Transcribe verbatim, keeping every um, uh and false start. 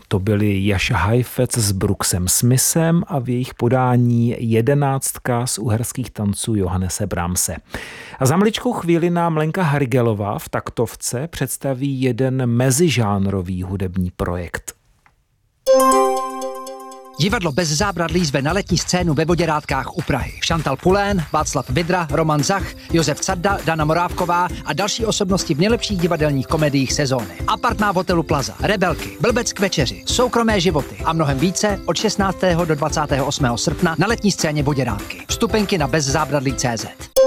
To byli Jascha Heifetz s Brooksem Smithem a v jejich podání jedenáctka z uherských tanců Johannese Brahmse. A za maličkou chvíli nám Lenka Harigelová v taktovce představí jeden mezižánrový hudební projekt. Divadlo Bez zábradlí zve na letní scénu ve Voděrádkách u Prahy. Šantal Pulén, Václav Vidra, Roman Zach, Josef Cadda, Dana Morávková a další osobnosti v nejlepších divadelních komediích sezóny. Apartmá v hotelu Plaza, Rebelky, Blbec k večeři, Soukromé životy a mnohem více od šestnáctého do dvacátého osmého srpna na letní scéně Voděrádky. Vstupenky na bezzábradlí tečka cé zet.